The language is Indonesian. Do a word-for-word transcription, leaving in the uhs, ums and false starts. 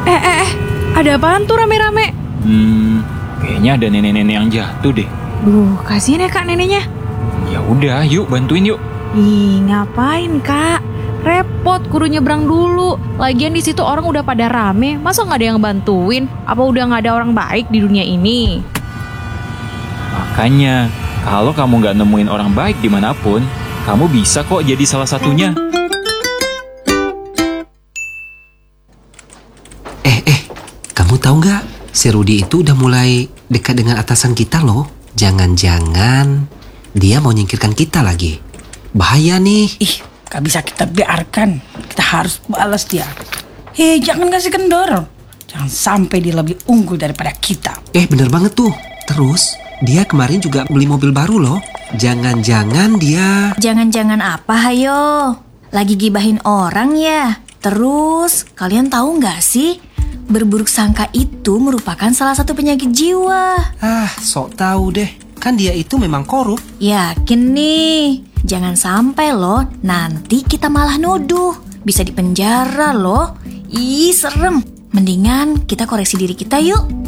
Eh, eh, eh, ada apaan tuh rame-rame? Hmm, kayaknya ada nenek-nenek yang jatuh deh. Duh, kasihan ya kak neneknya. Ya udah, yuk bantuin yuk. Ih, ngapain kak? Repot, kudu nyebrang dulu. Lagian di situ orang udah pada rame, masa nggak ada yang bantuin? Apa udah nggak ada orang baik di dunia ini? Makanya, kalau kamu nggak nemuin orang baik dimanapun, kamu bisa kok jadi salah satunya. Eh, eh, kamu tahu nggak? Si Rudy itu udah mulai dekat dengan atasan kita loh. Jangan-jangan dia mau nyingkirkan kita lagi. Bahaya nih. Ih, gak bisa kita biarkan. Kita harus balas dia. Hei, jangan kasih kendor. Jangan sampai dia lebih unggul daripada kita. Eh, bener banget tuh. Terus, dia kemarin juga beli mobil baru loh. Jangan-jangan dia... Jangan-jangan apa, hayo? Lagi gibahin orang ya? Terus, kalian tahu nggak sih? Berburuk sangka itu merupakan salah satu penyakit jiwa. Ah, sok tahu deh. Kan dia itu memang korup. Yakin nih. Jangan sampai loh, nanti kita malah nuduh. Bisa dipenjara loh. Ih, serem. Mendingan kita koreksi diri kita yuk.